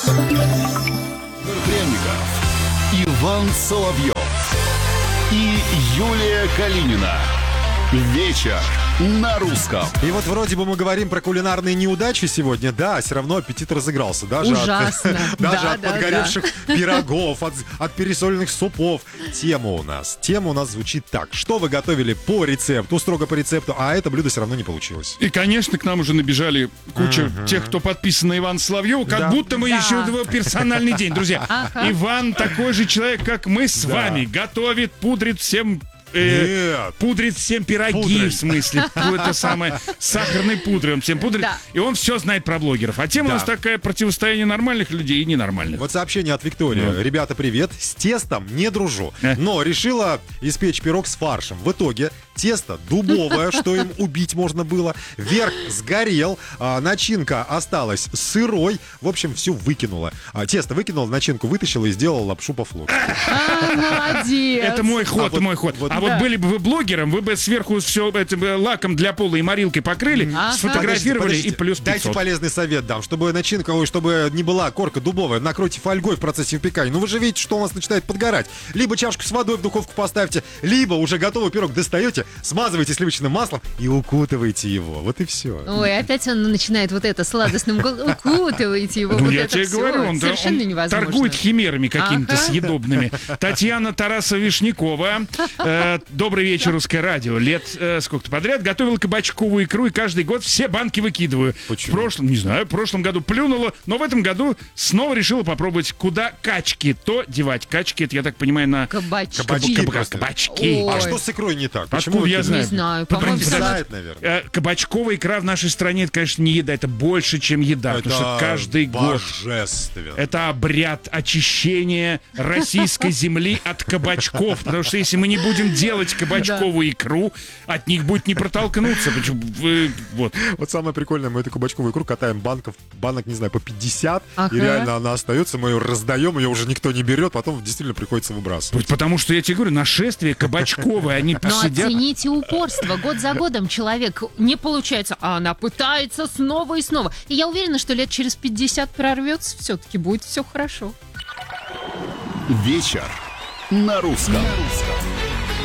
Пряников, Иван Соловьев и Юлия Калинина. Вечер на русском. И вот вроде бы мы говорим про кулинарные неудачи сегодня, да, все равно аппетит разыгрался. Даже ужасно. от подгоревших пирогов, от пересоленных супов. Тема у нас звучит так. Что вы готовили по рецепту, строго по рецепту, а это блюдо все равно не получилось. И, конечно, к нам уже набежали куча тех, кто подписан на Ивана Соловьева, как будто мы еще его персональный день. Друзья, Иван такой же человек, как мы с вами. Готовит, пудрит всем... пудрит всем пироги, в смысле, это самое, сахарной пудрой, он всем пудрит, и он все знает про блогеров. А тема у нас такая: противостояние нормальных людей и ненормальных. Вот сообщение от Виктории. Ребята, привет, с тестом не дружу, но решила испечь пирог с фаршем. В итоге тесто дубовое, что им убить можно было, верх сгорел, начинка осталась сырой, в общем, все выкинула. Тесто выкинула, начинку вытащила и сделала лапшу по-флотски. Молодец. Это мой ход, мой ход. Вот были бы вы блогером, вы бы сверху все этим лаком для пола и морилкой покрыли, сфотографировали и плюс 500. Дайте полезный совет дам, чтобы начинка, чтобы не была корка дубовая, накройте фольгой в процессе выпекания. Ну вы же видите, что у нас начинает подгорать. Либо чашку с водой в духовку поставьте, либо уже готовый пирог достаете, смазываете сливочным маслом и укутываете его. Вот и все. Ой, опять он начинает вот это сладостным голосом. Укутываете его. Ну, вот я это тебе все. говорю, он торгует химерами какими-то съедобными. Татьяна Тарасова-Вишнякова. Добрый вечер, русское радио. Лет сколько-то подряд готовил кабачковую икру, и каждый год все банки выкидываю. Почему? В прошлом году плюнула, но в этом году снова решила попробовать, куда качки то девать. Качки, это, я так понимаю, на... Кабачки. Кабачки. А что с икрой не так? Почему Откуда я знаю? Не знаю. По-моему, По-моему, наверное. Кабачковая икра в нашей стране, это, конечно, не еда, это больше, чем еда. Потому что каждый год божественно. это обряд очищения российской земли от кабачков. Потому что если мы не будем делать кабачковую икру, от них будет не протолкнуться. Вот самое прикольное, мы эту кабачковую икру катаем банок, не знаю, по 50, Ага. и реально она остается, мы ее раздаем, ее уже никто не берет, потом действительно приходится выбрасывать. Потому что, я тебе говорю, нашествие кабачковое, они но сидят... оцените упорство. Год за годом человек не получается, а она пытается снова и снова. И я уверена, что лет через 50 прорвется, все-таки будет все хорошо. Вечер на русском.